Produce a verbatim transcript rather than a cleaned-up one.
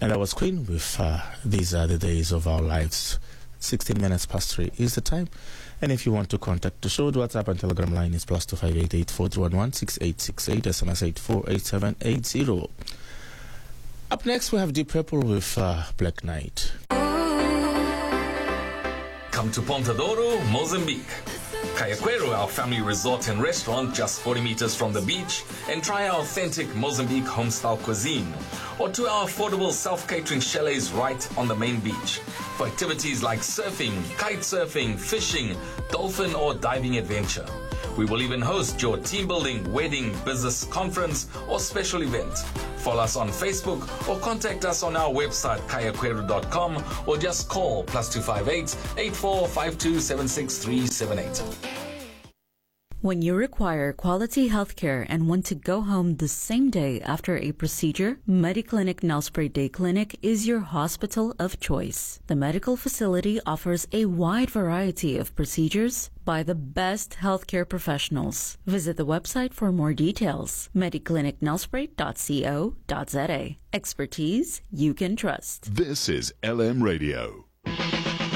And that was Queen with uh, These Are the Days of Our Lives. sixteen minutes past three is the time. And if you want to contact the show, the WhatsApp and Telegram line is plus two five eight eight four three one one six eight six eight, S M S eight four eight seven eight zero. Up next, we have Deep Purple with uh, Black Knight. Come to Ponta Douro, Mozambique. Cayaquero, our family resort and restaurant just forty meters from the beach, and try our authentic Mozambique homestyle cuisine. Or to our affordable self-catering chalets right on the main beach. For activities like surfing, kite surfing, fishing, dolphin or diving adventure. We will even host your team building, wedding, business conference or special event. Follow us on Facebook or contact us on our website cayaquero dot com or just call plus two five eight eight four five two seven six three seven eight. When you require quality healthcare and want to go home the same day after a procedure, Mediclinic Nelspruit Day Clinic is your hospital of choice. The medical facility offers a wide variety of procedures by the best healthcare professionals. Visit the website for more details, mediclinic nelspruit dot co dot za. Expertise you can trust. This is L M Radio.